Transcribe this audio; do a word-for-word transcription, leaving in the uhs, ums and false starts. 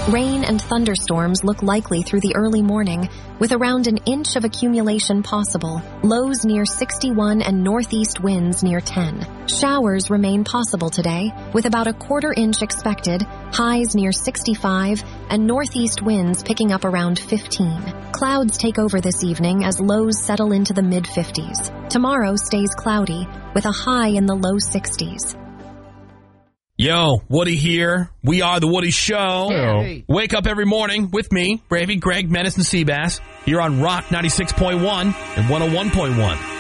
Rain and thunderstorms look likely through the early morning, with around an inch of accumulation possible, lows near sixty-one and northeast winds near ten. Showers remain possible today, with about a quarter inch expected, highs near sixty-five, and northeast winds picking up around fifteen. Clouds take over this evening as lows settle into the mid-fifties. Tomorrow stays cloudy, with a high in the low sixties. Yo, Woody here. We are The Woody Show. Hey. Wake up every morning with me, Bravey, Greg, Menace, and Seabass, here on Rock ninety-six point one and one oh one point one.